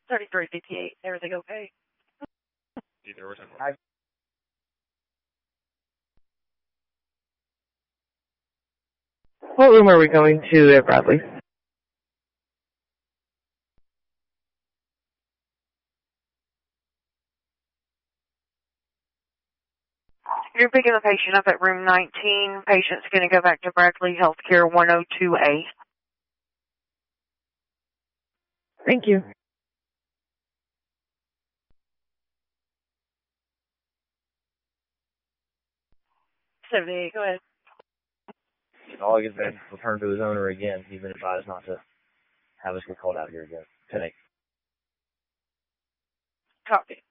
3358. Everything okay? What room are we going to at Bradley? You're picking the patient up at room 19. Patient's going to go back to Bradley Healthcare 102A. Thank you. 78, go ahead. Dog has been returned to his owner again. He's been advised not to have us get called out here again today. Copy.